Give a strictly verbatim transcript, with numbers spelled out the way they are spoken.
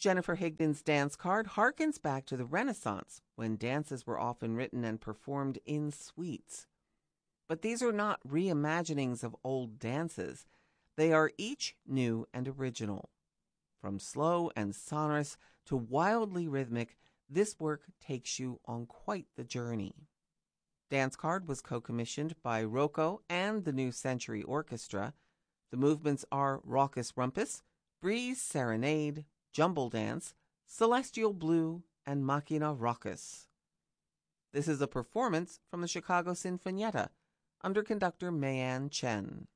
Jennifer Higdon's dance card harkens back to the Renaissance, when dances were often written and performed in suites. But these are not reimaginings of old dances. They are each new and original. From slow and sonorous to wildly rhythmic, this work takes you on quite the journey. Dance Card was co-commissioned by Rocco and the New Century Orchestra. The movements are Raucous Rumpus, Breeze Serenade, Jumble Dance, Celestial Blue, and Machina Raucous. This is a performance from the Chicago Sinfonietta under conductor Mayan Chen.